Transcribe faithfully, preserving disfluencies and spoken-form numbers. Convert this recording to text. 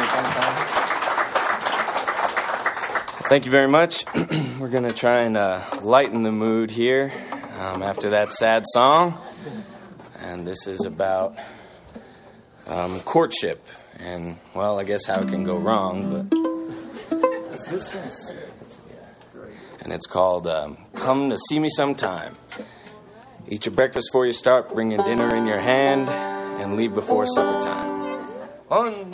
me sometime? Thank you very much. We're going to try and uh, lighten the mood here um, after that sad song. And this is about um, courtship. And, well, I guess how it can go wrong. But Is this sense? And it's called um, Come to See Me Sometime. Eat your breakfast before you start, bring your dinner in your hand, and leave before supper time. One.